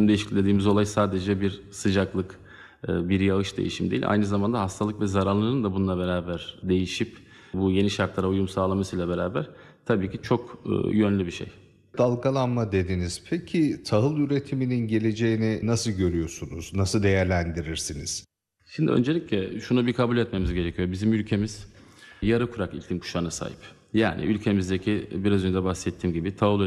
iklim değişikliği dediğimiz olay sadece bir sıcaklık, bir yağış değişimi değil. Aynı zamanda hastalık ve zararlılığının da bununla beraber değişip bu yeni şartlara uyum sağlamasıyla beraber tabii ki çok yönlü bir şey. Dalgalanma dediniz. Peki tahıl üretiminin geleceğini nasıl görüyorsunuz? Nasıl değerlendirirsiniz? Şimdi öncelikle şunu bir kabul etmemiz gerekiyor. Bizim ülkemiz yarı kurak iklim kuşağına sahip. Yani ülkemizdeki biraz önce bahsettiğim gibi tahıl